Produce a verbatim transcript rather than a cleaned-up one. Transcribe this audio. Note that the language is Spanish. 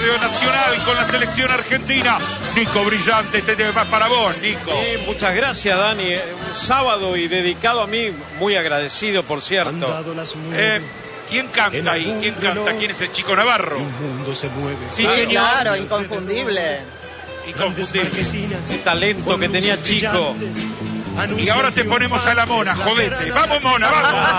Radio Nacional con la selección argentina. Nico Brillante, este tema es para vos, Nico. Sí, muchas gracias, Dani. Un sábado y dedicado a mí, muy agradecido, por cierto. Eh, ¿Quién canta ahí? ¿Quién canta? ¿Quién es el Chico Navarro? El mundo se mueve. Sí, Sí, señor. claro, inconfundible. Inconfundible. Qué talento que tenía Chico. Y ahora te ponemos a la Mona, jodete. Vamos, Mona, vamos.